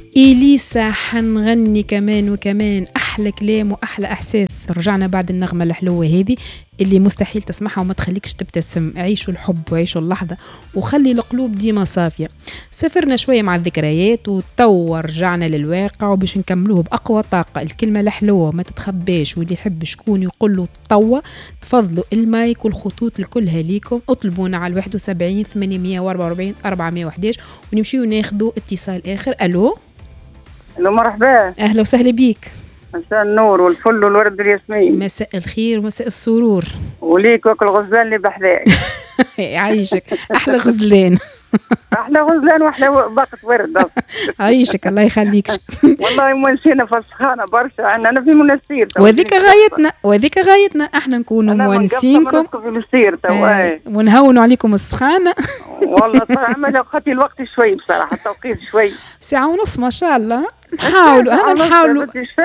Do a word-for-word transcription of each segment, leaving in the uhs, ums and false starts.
إليسا حنغني كمان وكمان أحلى كلام وأحلى إحساس. رجعنا بعد النغمة الحلوة هذه اللي مستحيل تسمعها وما تخليكش تبتسم. عيشوا الحب وعيشوا اللحظة وخلي القلوب ديما صافية. سافرنا شوية مع الذكريات وتو رجعنا للواقع وباش نكملوه بأقوى طاقة. الكلمة الحلوة ما تتخباش، واللي يحب شكون يقول له توا تفضلوا المايك والخطوط الكلها ليكم. اطلبونا على واحد وسبعين ثمانمية وأربعة وأربعين أربعمية وأحد عشر ونمشيو ناخذوا اتصال آخر. ألو الو مرحبا. أهلا وسهلا بيك. مساء النور والفل والورد والياسمين. مساء الخير ومساء السرور. وليك وكل غزلان اللي بحذاك. عايشك أحلى غزلان. احلى غزلان واحلى باقة ورد. عايشك الله يخليك. والله مونسينا فسخانة برشا. انا في منستير وذيك غايتنا وذيك غايتنا احنا نكونوا مونسينكم في منستير آه. ونهونوا عليكم السخانة. والله عمل خطي الوقت شوي بصراحة، التوقيت شوي ساعة ونص ما شاء الله. نحاولوا انا نحاولوا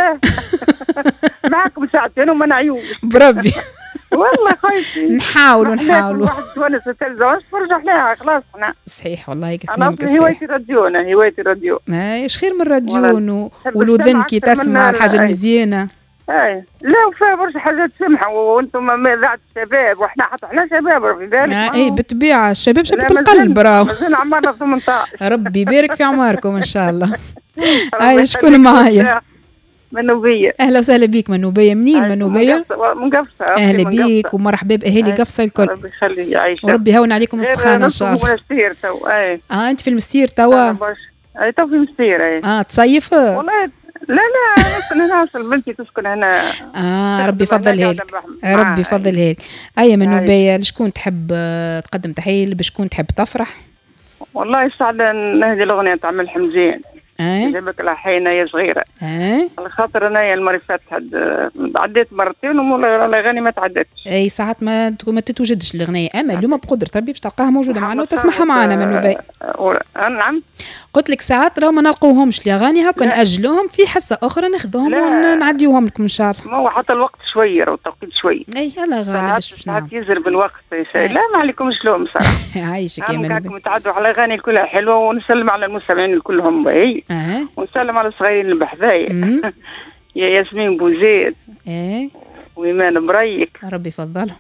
معكم ساعتين وما نعيوش بربي. والله خايفي نحاولوا نحاولوا واحد تونس التلفزيون تفرج عليها خلاص. احنا صحيح والله انا اصلا هوايتي راديو. انا هوايتي راديو. ايش خير من الراديو والودن كي تسمع الحاجه المزيانه. اي لا وفيها برشا حاجات سمحه وانتم اذاعه الشباب واحنا حتى احنا شباب في بالك. آه اي بالطبيعه الشباب شباب القلب راهو. مازال عمرنا ثمانية عشر. ربي يبارك في عمركم ان شاء الله. هاي شكون معايا؟ منوبية. اهلا وسهلا بيك منوبية. منين منوبية؟ من قفصة. اهلا بيك ومرحبا باهالي قفصة الكل. ربي يخلي يعيشك وربي يهون عليكم السخانة ان شاء الله. المستير تو. اي اه انت في المستير توا؟ اي تو في المستير. اي اه تصيف؟ والله لا لا نسكن هنا اصل بنتي تسكن هنا. اه ربي يفضلها لك. ربي يفضلها لك. اي منوبية لشكون تحب تقدم تحية؟ بشكون تحب تفرح؟ والله يسعد نهدي الاغنية تاع ملح مزيان. ايه جابك الحينه يا صغيره. ايه على خاطر انايا المره فاتت عديت مرتين والاغاني ما تعدتش. اي ساعات ما ما تتوجدش الاغنيه، اما اليوم بقدره ربي باش تلقاها موجوده معنا وتسمعها معنا من نوبي. نعم قلت لك ساعات راه ما نلقوهمش الاغاني هكا ناجلوهم في حصه اخرى ناخذوهم ونعديوهم لكم ان شاء الله. ما هو حتى الوقت شويه راه التوقيت شوي. اي يلا غالي باش ساعات يزرب الوقت. لا ما عليكمش لوم صراحه. عايشك يا منوبي. راكم تعدوا على اغاني كلها حلوه ونسلم على المستمعين كلهم. اي اه ونسلم على الصغيرين اللي بحذايا. يا ياسمين بوزيد. ايه وإيمان بريك. ربي يفضلهم.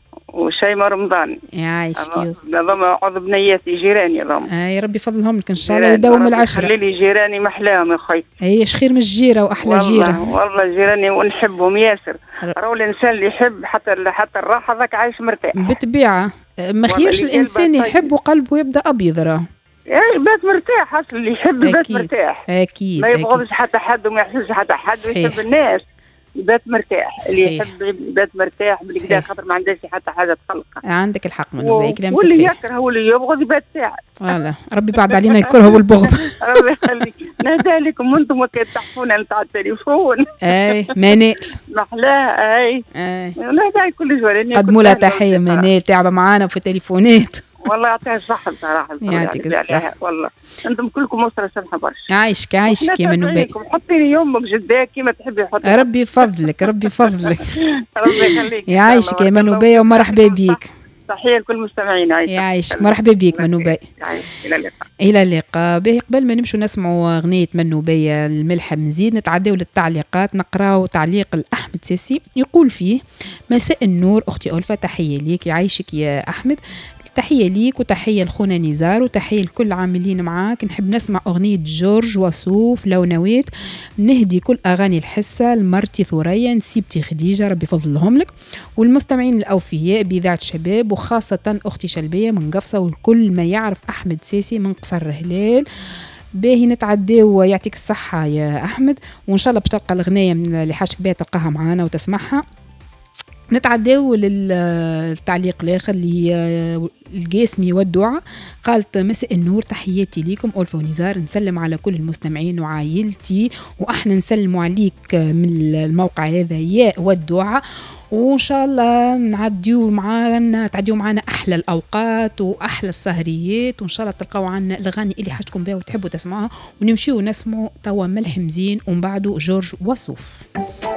وشيماء رمضان. يعيشك يوسف. نظام عضو بنياتي جيراني ضم. اي ربي يفضلهم لك ان شاء الله ويداوم العشره. خلي لي جيراني محلاهم يا خويا. ايش خير من الجيره واحلى والله جيره. والله جيراني ونحبهم ياسر. راهو الانسان اللي يحب حتى حتى الراحه ذاك عايش مرتاح. بالطبيعه ما خيرش الانسان يحب وقلبه يبدا ابيض راه. اي بات مرتاح اصلا اللي يحب بات مرتاح. اكيد ما يبغضش حتى حد وما يحسش حتى حد ويحب الناس يبات مرتاح. صحيح. اللي يحب يبات مرتاح بالكدا خاطر ما عندهاش حتى حاجه تقلقه. عندك الحق من و... كلامك واللي يكره واللي يبغض يبات ساعه. والله ربي بعد علينا الكره والبغض. ربي يخليك. نهدى لكم انتم كتحفونا نتاع التليفون. اي منال محلاها. اي اي نهدى كل جوارين قدموا لها تحيه منال تعبه معانا في التليفونات. والله يعطيها الصحة بصراحة. يعطيك الصحة. والله انتم كلكم أسرة سمحة برشا. عايشك عايشك يا منوبي. حطيني يومك جداك كيما تحبي حطي. ربي يفضلك ربي يفضلك. ربي يخليك. يعيشك يا منوبي ومرحبا بيك. تحية لكل المستمعين. يعيشك مرحبا بيك منوبي. إلى اللقاء. إلى اللقاء. باهي قبل ما نمشوا نسمعوا أغنية منوبية الملح مزيد نتعداو للتعليقات. نقراو تعليق الأحمد ساسي يقول فيه: مساء النور أختي ألفة، تحية ليك. يعيشك يا أحمد. تحية ليك وتحية لخونا نزار وتحية لكل عاملين معاك. نحب نسمع أغنية جورج وسوف لو نويت. نهدي كل أغاني الحسة لمرتي ثريا نسيبتي خديجة ربي يفضلهم لك والمستمعين الأوفياء بإذاعة شباب وخاصة أختي شلبية من قفصة والكل ما يعرف أحمد ساسي من قصر هلال. باهي نتعداو يعطيك الصحة يا أحمد وإن شاء الله باش تلقى الأغنية من اللي حاجك بها تلقاها معانا وتسمعها. نتعداو للتعليق الاخر اللي القاسمي والدعاء. قالت: مساء النور، تحياتي ليكم ألفة ونزار، نسلم على كل المستمعين وعائلتي واحنا نسلم عليك من الموقع هذا يا والدعاء، وان شاء الله نعديو معانا تعديو معانا احلى الاوقات واحلى السهريات، وان شاء الله تلقاو عنا الاغاني اللي حاجتكم بها وتحبوا تسمعوها، ونمشيو نسمعوا توا ملح مزين ومن بعده جورج وسوف.